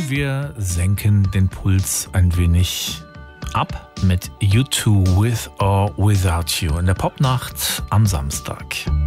wir senken den Puls ein wenig ab mit U2 With or Without You in der Popnacht am Samstag.